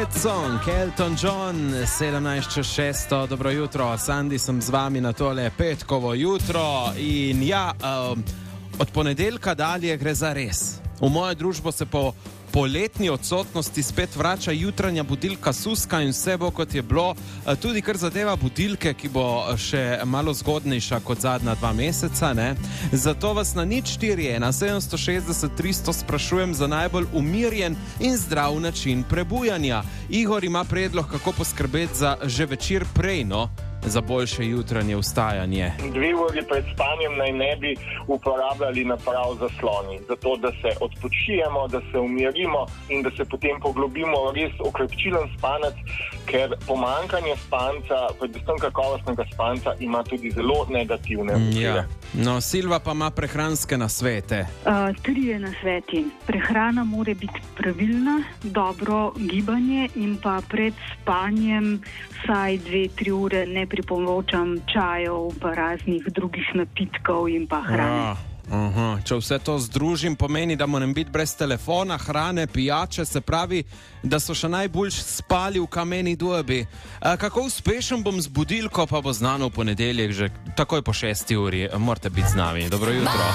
Bad Song, Elton John, 17:06, dobro jutro, Sandy sem z vami na tole petkovo jutro in ja, od ponedeljka dalje gre za res. V mojo družbo se po poletni odsotnosti spet vrača jutranja budilka Suska in vse bo kot je bilo, tudi kar zadeva budilke, ki bo še malo zgodnejša kot zadnja 2 meseca, ne? Zato vas na 041 760 300 sprašujem za najbolj umirjen in zdrav način prebujanja. Igor ima predlog, kako poskrbeti za že večer prej, no? Za boljše jutranje vstajanje. 2 uri pred spanjem naj ne bi uporabljali naprav zasloni, zato da se odpočijemo, da se umirimo in da se potem poglobimo v res okrepčilen spanec, ker pomanjkanje spanca, predvsem kakovostnega spanca, ima tudi zelo negativne učinke. Ja. No, Silva pa ima prehranske nasvete. 3 nasveti. Prehrana mora biti pravilna, dobro gibanje in pa pred spanjem vsaj 2-3 ure ne priporočam čajev pa raznih drugih napitkov in pa hrane. Če vse to združim, pomeni, da moram biti brez telefona, hrane, pijače, se pravi, da so še najboljš spali v kameni dobi. Kako uspešen bom z budilko, pa bo znano v ponedeljek, že takoj po 6 uri. Morate biti z nami. Dobro jutro.